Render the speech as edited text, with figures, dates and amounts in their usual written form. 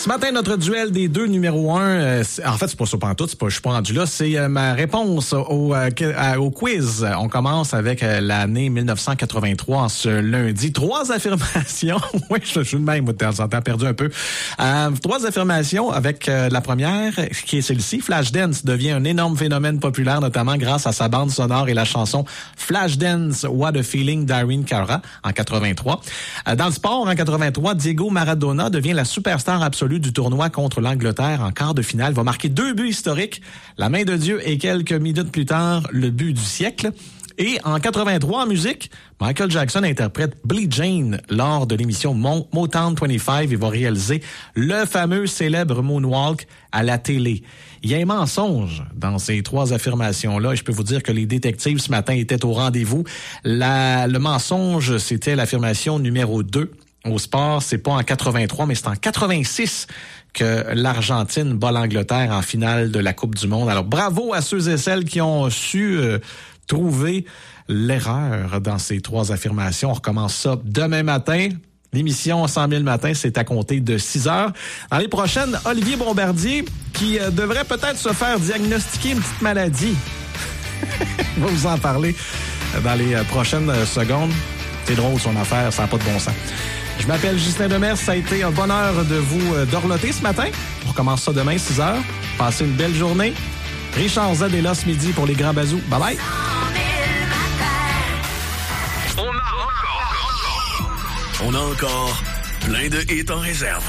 Ce matin, notre duel des deux numéro 1, en fait, c'est pas ça pantoute, je suis pas rendu là, c'est ma réponse au quiz. On commence avec l'année 1983, en ce lundi. 3 affirmations. Oui, je suis de même, t'as perdu un peu. 3 affirmations avec la première, qui est celle-ci. Flashdance devient un énorme phénomène populaire, notamment grâce à sa bande sonore et la chanson Flashdance, What a Feeling d'Irene Cara en 83. Dans le sport, en 83, Diego Maradona devient la superstar absolue du tournoi contre l'Angleterre en quart de finale. Va marquer 2 buts historiques, la main de Dieu et quelques minutes plus tard, le but du siècle. Et en 83, en musique, Michael Jackson interprète Billie Jean lors de l'émission Motown 25 et va réaliser le fameux célèbre Moonwalk à la télé. Il y a un mensonge dans ces 3 affirmations-là et je peux vous dire que les détectives ce matin étaient au rendez-vous. Le mensonge, c'était l'affirmation numéro 2. Au sport, c'est pas en 83, mais c'est en 86 que l'Argentine bat l'Angleterre en finale de la Coupe du Monde. Alors, bravo à ceux et celles qui ont su trouver l'erreur dans ces 3 affirmations. On recommence ça demain matin. L'émission 100 000 matin, c'est à compter de 6 heures. Dans les prochaines, Olivier Bombardier, qui devrait peut-être se faire diagnostiquer une petite maladie. On va vous en parler dans les prochaines secondes. C'est drôle son affaire, ça n'a pas de bon sens. Je m'appelle Justin Demers, ça a été un bonheur de vous dorloter ce matin. On recommence ça demain, 6h. Passez une belle journée. Richard Z est là ce midi pour les grands bazous. Bye bye! On a encore plein de hits en réserve.